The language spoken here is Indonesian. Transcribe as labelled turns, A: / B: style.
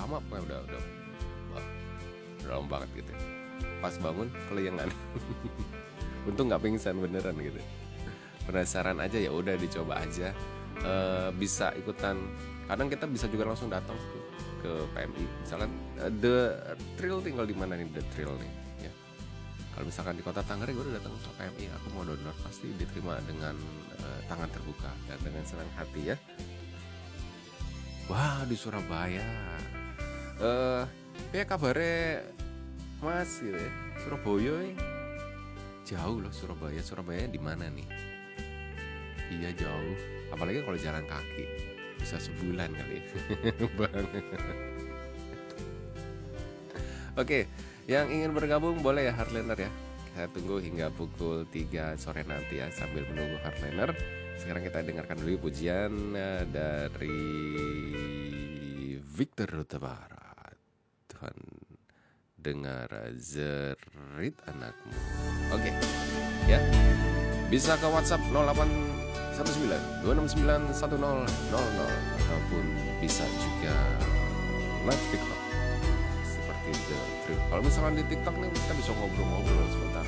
A: lama, udah lama banget gitu. Pas bangun kelayangan. Untung nggak pingsan beneran gitu. Penasaran aja, ya udah dicoba aja. Bisa ikutan. Kadang kita bisa juga langsung datang ke PMI. Misalkan The Thrill tinggal di mana nih The Thrill nih? Ya. Kalau misalkan di Kota Tangerang, gue udah datang ke PMI, aku mau donor, pasti diterima dengan tangan terbuka dan dengan senang hati ya. Wah, di Surabaya. Kayak kabarnya Mas gitu ya. Surabaya jauh loh Surabaya. Surabaya di mana nih? Iya jauh. Apalagi kalau jalan kaki bisa sebulan kali. Bang. Oke, yang ingin bergabung boleh ya Heartliner ya. Saya tunggu hingga pukul 3 sore nanti ya sambil menunggu Heartliner. Sekarang kita dengarkan dulu pujian dari Victor Huta Barat. Tuhan dengar jerit anakmu. Oke, ya. Bisa ke WhatsApp 0819 269 1000 ataupun bisa juga live TikTok seperti The Thrill. Kalau misalkan di TikTok nih kita bisa ngobrol-ngobrol sebentar.